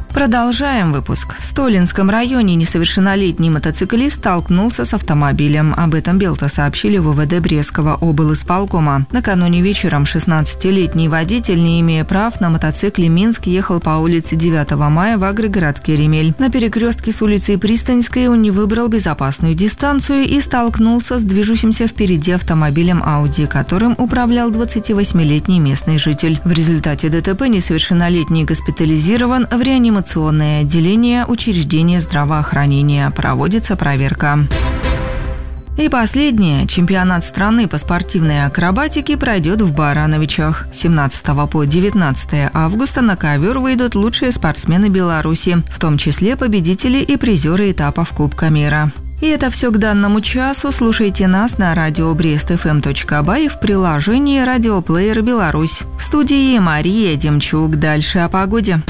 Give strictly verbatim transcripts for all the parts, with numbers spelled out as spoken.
Продолжаем выпуск. В Столинском районе несовершеннолетний мотоциклист столкнулся с автомобилем. Об этом Белта сообщили в УВД Брестского облисполкома. Накануне вечером шестнадцатилетний водитель, не имея прав, на мотоцикле Минск ехал по улице девятого мая в агрогородке Ремель. На перекрестке с улицей Пристаньской он не выбрал безопасную дистанцию и столкнулся с движущимся впереди автомобилем Ауди, которым управлял двадцативосьмилетний местный житель. В результате ДТП несовершеннолетний госпитализирован в реанимационное отделение учреждения здравоохранения. Проводится проверка. И последнее. Чемпионат страны по спортивной акробатике пройдет в Барановичах. с семнадцатого по девятнадцатое августа на ковер выйдут лучшие спортсмены Беларуси, в том числе победители и призеры этапов Кубка мира. И это все к данному часу. Слушайте нас на радио брест эф эм точка бай и в приложении «Радиоплеер Беларусь». В студии Мария Демчук. Дальше о погоде.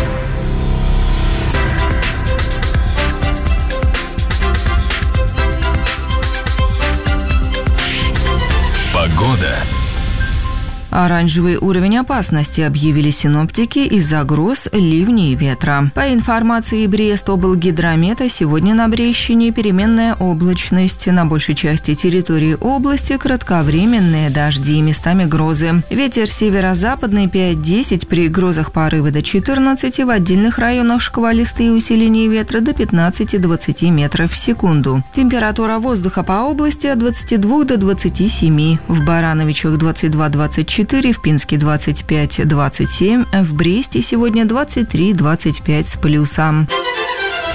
Погода. Оранжевый уровень опасности объявили синоптики из-за гроз, ливней и ветра. По информации Брест-облгидромета, сегодня на Брестщине переменная облачность. На большей части территории области кратковременные дожди, местами грозы. Ветер северо-западный пять-десять, при грозах порывы до четырнадцати, в отдельных районах шквалистые усиления ветра до пятнадцати-двадцати метров в секунду. Температура воздуха по области от двадцати двух до двадцати семи. В Барановичах двадцать два - двадцать четыре, в Пинске двадцать пять - двадцать семь, в Бресте сегодня двадцать три - двадцать пять с плюсом.